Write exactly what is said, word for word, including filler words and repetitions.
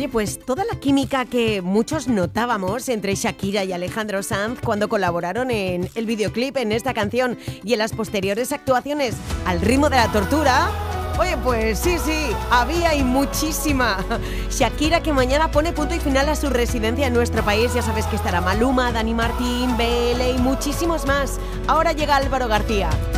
Oye, pues toda la química que muchos notábamos entre Shakira y Alejandro Sanz cuando colaboraron en el videoclip, en esta canción y en las posteriores actuaciones al ritmo de la tortura. Oye, pues sí, sí, había y muchísima. Shakira, que mañana pone punto y final a su residencia en nuestro país. Ya sabes que estará Maluma, Dani Martín, B L y muchísimos más. Ahora llega Álvaro García.